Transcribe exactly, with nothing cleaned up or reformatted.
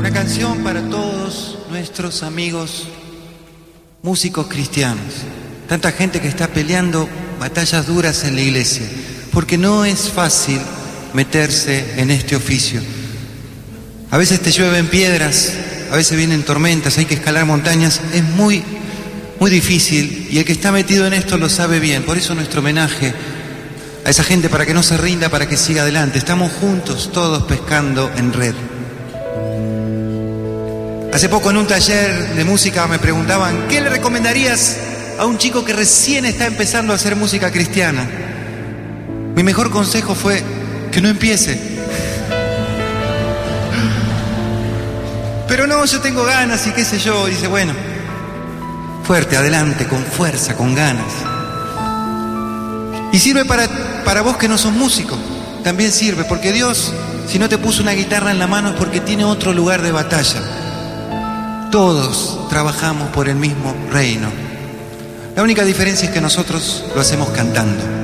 Una canción para todos nuestros amigos músicos cristianos. Tanta gente que está peleando batallas duras en la iglesia, porque no es fácil meterse en este oficio. A veces te llueven piedras, a veces vienen tormentas, hay que escalar montañas, es muy, muy difícil, y el que está metido en esto lo sabe bien. Por eso nuestro homenaje a esa gente, para que no se rinda, para que siga adelante. Estamos juntos, todos pescando en red. Hace poco en un taller de música me preguntaban, ¿qué le recomendarías a un chico que recién está empezando a hacer música cristiana? Mi mejor consejo fue que no empiece. Pero no, yo tengo ganas y qué sé yo. Dice, bueno, fuerte, adelante, con fuerza, con ganas. Y sirve para, para vos que no sos músico, también sirve, porque Dios, si no te puso una guitarra en la mano, es porque tiene otro lugar de batalla. Todos trabajamos por el mismo reino. La única diferencia es que nosotros lo hacemos cantando.